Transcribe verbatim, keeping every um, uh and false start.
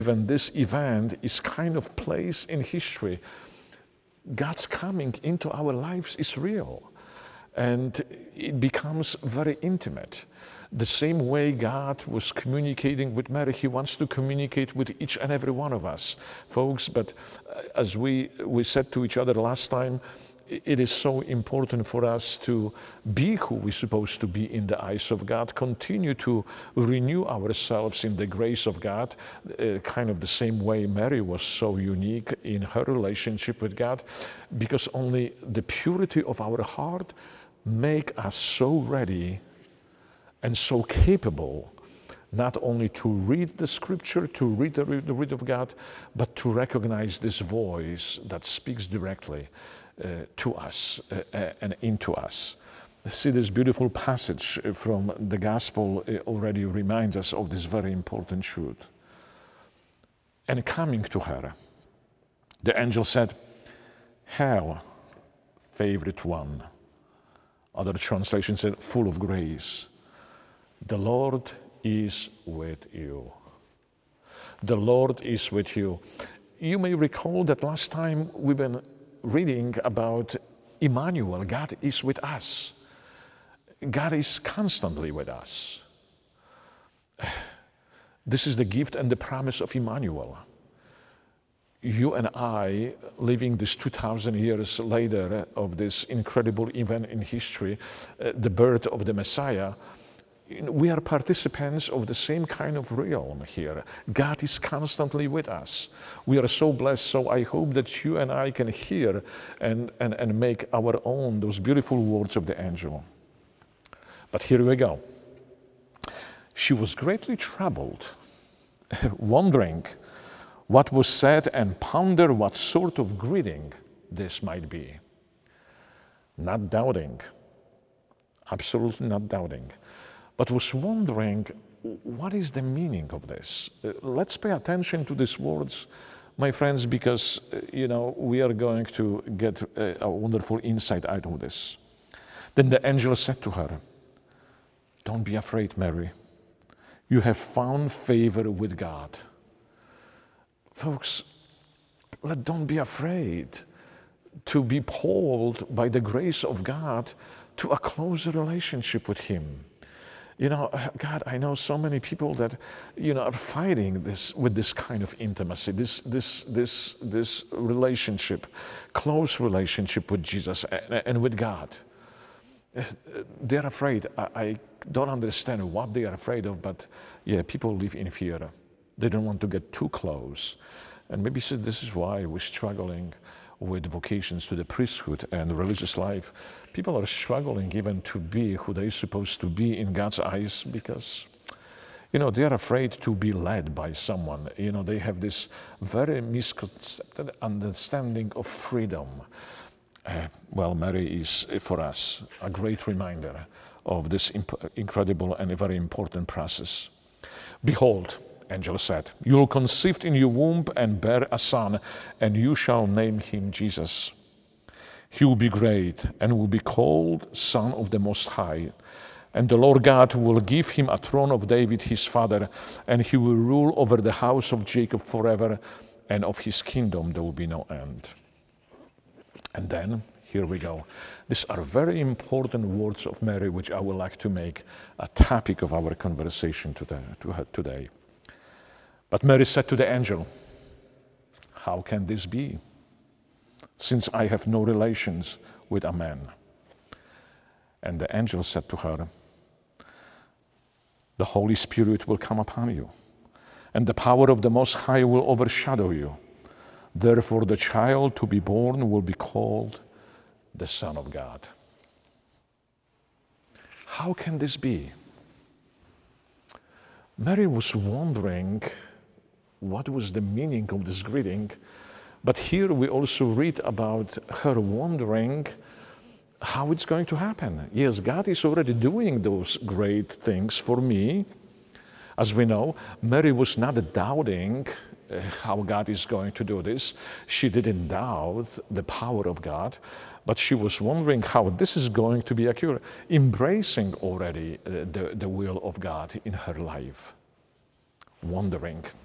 And this event is kind of place in history. God's coming into our lives is real, and it becomes very intimate. The same way God was communicating with Mary, he wants to communicate with each and every one of us, folks. But as we, we said to each other last time, it is so important for us to be who we're supposed to be in the eyes of God, continue to renew ourselves in the grace of God, uh, kind of the same way Mary was so unique in her relationship with God, because only the purity of our heart make us so ready and so capable, not only to read the scripture, to read the, the word of God, but to recognize this voice that speaks directly Uh, to us uh, uh, and into us. See, this beautiful passage from the gospel uh, already reminds us of this very important truth. And coming to her, the angel said, "Hail, favorite one." Other translations said, "Full of grace. The Lord is with you." The Lord is with you. You may recall that last time we've been reading about Emmanuel. God is with us. God is constantly with us. This is the gift and the promise of Emmanuel. You and I, living this two thousand years later of this incredible event in history, uh, the birth of the Messiah, we are participants of the same kind of realm here. God is constantly with us. We are so blessed, so I hope that you and I can hear and, and, and make our own those beautiful words of the angel. But here we go. She was greatly troubled, wondering what was said and ponder what sort of greeting this might be. Not doubting, absolutely not doubting, but was wondering, what is the meaning of this? Uh, let's pay attention to these words, my friends, because, uh, you know, we are going to get a, a wonderful insight out of this. Then the angel said to her, "Don't be afraid, Mary. You have found favor with God." Folks, let, don't be afraid to be called by the grace of God to a closer relationship with Him. You know, God, I know so many people that, you know, are fighting this with this kind of intimacy, this, this, this, this relationship, close relationship with Jesus and, and with God. They're afraid. I, I don't understand what they are afraid of, but yeah, people live in fear. They don't want to get too close. And maybe this is why we're struggling with vocations to the priesthood and religious life. People are struggling even to be who they're supposed to be in God's eyes because, you know, they're afraid to be led by someone. You know, they have this very misconcepted understanding of freedom. Uh, well, Mary is, for us, a great reminder of this imp incredible and very important process. "Behold," angel said, "you will conceive in your womb and bear a son, and you shall name him Jesus. He will be great and will be called Son of the Most High. And the Lord God will give him a throne of David his father, and he will rule over the house of Jacob forever, and of his kingdom there will be no end." And then, here we go. These are very important words of Mary, which I would like to make a topic of our conversation today. today. But Mary said to the angel, "How can this be, since I have no relations with a man?" And the angel said to her, "The Holy Spirit will come upon you, and the power of the Most High will overshadow you. Therefore the child to be born will be called the Son of God." How can this be? Mary was wondering what was the meaning of this greeting, but here we also read about her wondering how it's going to happen. Yes, God is already doing those great things for me. As we know, Mary was not doubting uh, how God is going to do this. She didn't doubt the power of God, but she was wondering how this is going to be occurred, embracing already uh, the, the will of God in her life. Wondering.